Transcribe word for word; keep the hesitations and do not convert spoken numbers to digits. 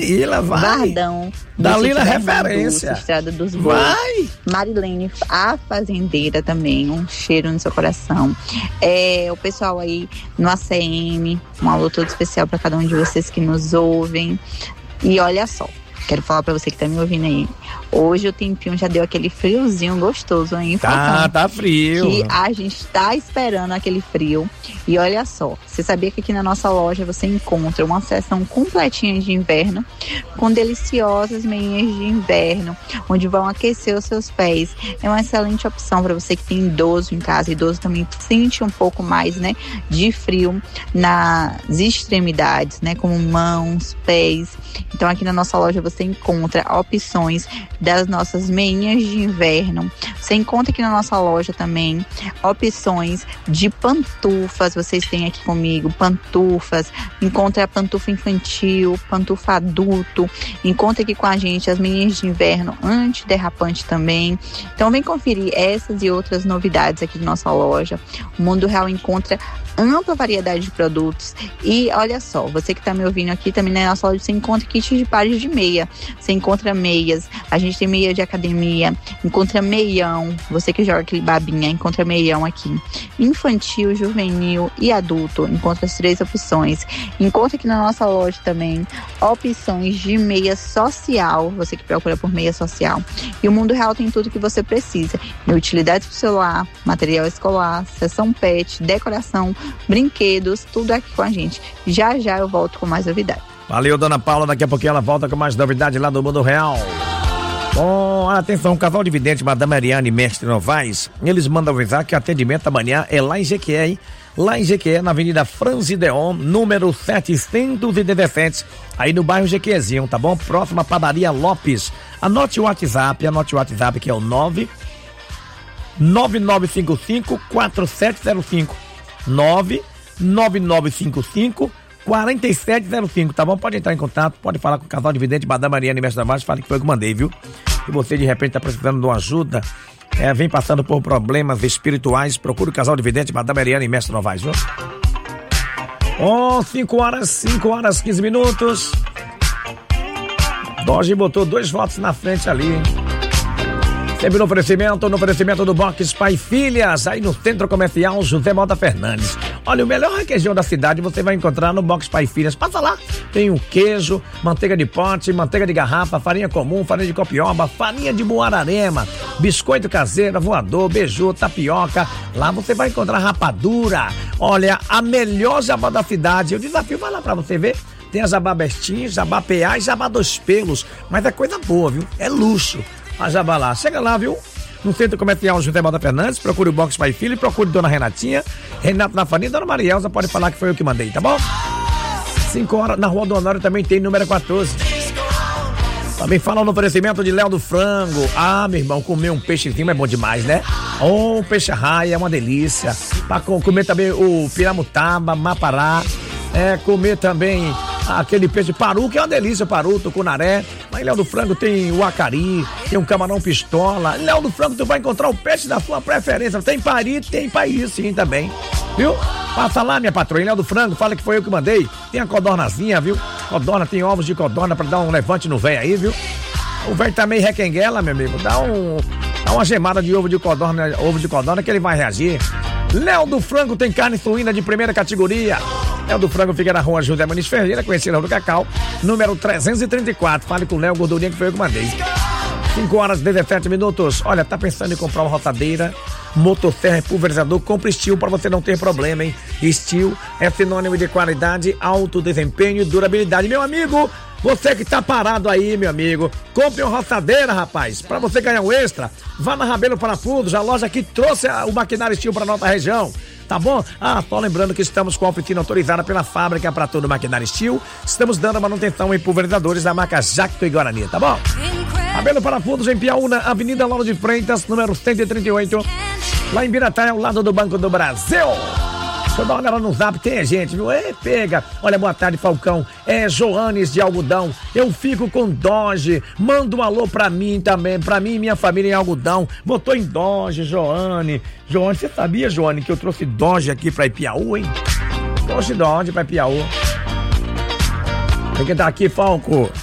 Dalila, vai. Vardão. Dalila, referência. Doce, Estrada dos Bois. Vai. Marilene, a fazendeira também, um cheiro no seu coração. É, o pessoal aí no A C M, um alô todo especial para cada um de vocês que nos ouvem. E olha só, quero falar pra você que tá me ouvindo aí. Hoje o tempinho já deu aquele friozinho gostoso, hein? Tá, tá frio. Que a gente tá esperando aquele frio. E olha só, você sabia que aqui na nossa loja você encontra uma seção completinha de inverno, com deliciosas meinhas de inverno, onde vão aquecer os seus pés. É uma excelente opção para você que tem idoso em casa. Idoso também sente um pouco mais, né, de frio nas extremidades, né, como mãos, pés. Então aqui na nossa loja você encontra opções das nossas meinhas de inverno. Você encontra aqui na nossa loja também opções de pantufas. Vocês têm aqui comigo pantufas. Encontra a pantufa infantil, pantufa adulto. Encontra aqui com a gente as meinhas de inverno antiderrapante também. Então vem conferir essas e outras novidades aqui de nossa loja. O Mundo Real encontra ampla variedade de produtos. E olha só, você que está me ouvindo aqui também na nossa loja, você encontra kits de pares de meia. Você encontra meias. A gente tem meia de academia, encontra meião. Você que joga aquele babinha, encontra meião aqui. Infantil, juvenil e adulto. Encontra as três opções. Encontra aqui na nossa loja também opções de meia social. Você que procura por meia social. E o Mundo Real tem tudo que você precisa. Utilidades para o celular, material escolar, seção pet, decoração, brinquedos, tudo aqui com a gente. Já já eu volto com mais novidade. Valeu, dona Paula, daqui a pouquinho ela volta com mais novidade lá do Mundo Real. Bom, atenção, casal de vidente, Madame Mariane e Mestre Novaes, eles mandam avisar que o atendimento amanhã é lá em Jequié, hein? Lá em Jequié, na Avenida Franzideon, número setecentos e dezessete, aí no bairro Jequiézinho, tá bom? Próxima padaria Lopes. Anote o WhatsApp, anote o WhatsApp que é o nove nove nove cinco cinco quatro sete zero cinco. nove nove nove cinco cinco quatro sete zero cinco, tá bom? Pode entrar em contato, pode falar com o casal de vidente, Madame Mariana e Mestre Novaes, fale que foi eu que mandei, viu? E você de repente tá precisando de uma ajuda, é, vem passando por problemas espirituais, procure o casal de vidente, Madame Mariana e Mestre Novaes, viu? Ó, oh, cinco horas, cinco horas, quinze minutos. Doge botou dois votos na frente ali, hein? Sempre no oferecimento, no oferecimento do Box Pai Filhas, aí no Centro Comercial José Mota Fernandes. Olha, o melhor requeijão da cidade você vai encontrar no Box Pai Filhas. Passa lá, tem o queijo, manteiga de pote, manteiga de garrafa, farinha comum, farinha de copioba, farinha de Muararema, biscoito caseiro, voador, beiju, tapioca. Lá você vai encontrar rapadura. Olha, a melhor jabá da cidade. Eu desafio, vai lá pra você ver. Tem a jabá bestinha, jabá P A e jabá dos pelos. Mas é coisa boa, viu? É luxo. A jabá lá. Chega lá, viu? No Centro Comercial José Mota Fernandes, procure o Box Pai Filho, procure Dona Renatinha, Renato Nafani, Dona Marielza, pode falar que foi eu que mandei, tá bom? cinco horas, na Rua do Honório também tem número quatorze. Também fala no oferecimento de Léo do Frango. Ah, meu irmão, comer um peixezinho é bom demais, né? Oh, um peixe raia é uma delícia. Pra comer também o piramutaba, mapará, é, comer também aquele peixe paru, que é uma delícia, paru, tucunaré. Lá em Léo do Frango tem o acari, tem um camarão pistola. Em Léo do Frango tu vai encontrar o peixe da sua preferência. Tem pari, tem paí sim também, viu? Passa lá, minha patroa, em Léo do Frango, fala que foi eu que mandei. Tem a codornazinha, viu? Codorna, tem ovos de codorna pra dar um levante no velho aí, viu? O velho tá meio requenguela, meu amigo. Dá um, dá uma gemada de ovo de codorna, ovo de codorna que ele vai reagir. Léo do Frango tem carne suína de primeira categoria. Léo do Frango fica na Rua José Muniz Ferreira, conhecida do Cacau, número trezentos e trinta e quatro. Fale com o Léo Gordurinha que foi eu que mandei. cinco horas e dezessete minutos. Olha, tá pensando em comprar uma roçadeira, motosserra e pulverizador? Compre Steel para você não ter problema, hein? Steel é sinônimo de qualidade, alto desempenho e durabilidade. Meu amigo, você que tá parado aí, meu amigo, compre uma roçadeira, rapaz, para você ganhar um extra. Vá na Rabelo Parafusos, a loja que trouxe o maquinário Steel para nossa região. Tá bom? Ah, só lembrando que estamos com a oficina autorizada pela fábrica para todo o maquinário Steel. Estamos dando manutenção em pulverizadores da marca Jacto e Guarani, tá bom? Rabelo Parafusos em Piauí, Avenida Lauro de Freitas, número cento e trinta e oito, lá em Biratã, ao lado do Banco do Brasil. Deixa eu dar uma olhada no zap, tem gente, viu? É, pega. Olha, boa tarde, Falcão. É Joanes de Algodão. Eu fico com Doge. Manda um alô pra mim também, pra mim e minha família em Algodão. Botou em Doge, Joane. Joane, você sabia, Joane, que eu trouxe Doge aqui pra Ipiaú, hein? Trouxe Doge pra Ipiaú. Quem que tá aqui, Falco?